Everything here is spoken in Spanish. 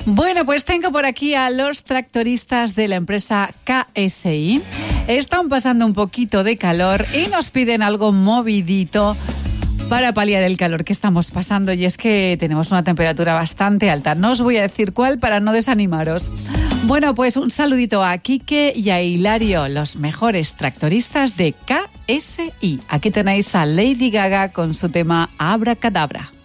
Bueno, pues tengo por aquí a los tractoristas de la empresa KSI. Están pasando un poquito de calor y nos piden algo movidito para paliar el calor que estamos pasando, y es que tenemos una temperatura bastante alta. No os voy a decir cuál para no desanimaros. Bueno, pues un saludito a Quique y a Hilario, los mejores tractoristas de KSI. Aquí tenéis a Lady Gaga con su tema Abracadabra.